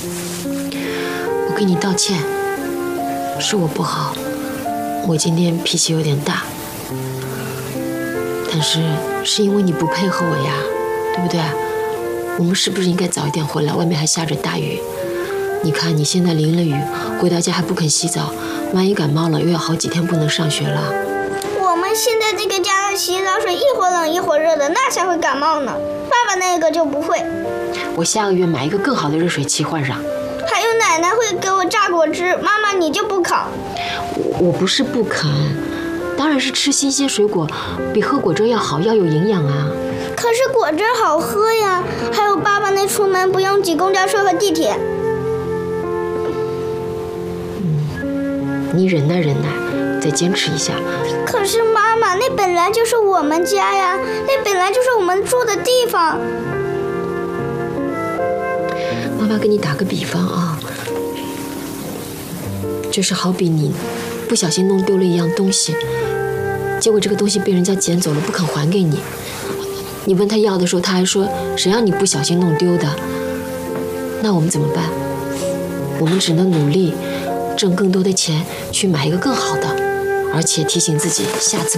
我给你道歉，是我不好，我今天脾气有点大，但是因为你不配合我呀，对不对？我们是不是应该早一点回来？外面还下着大雨，你看你现在淋了雨，回到家还不肯洗澡，万一感冒了又要好几天不能上学了。 我们现在这个家的洗澡水一会儿冷一会儿热的，那才会感冒呢。爸爸那个就不会。 我下个月买一个更好的热水器换上。 还有奶奶会给我榨果汁，妈妈你就不肯。 我不是不肯，当然是吃新鲜水果比喝果汁要好，要有营养啊。 可是果汁好喝呀，还有爸爸那出门不用挤公交车和地铁。 你忍耐忍耐，再坚持一下。 可是妈妈，那本来就是我们家呀，那本来就是我们住的地方。 妈妈给你打个比方啊，就是好比你不小心弄丢了一样东西，结果这个东西被人家捡走了，不肯还给你。你问他要的时候，他还说谁让你不小心弄丢的。那我们怎么办？我们只能努力挣更多的钱去买一个更好的，而且提醒自己下次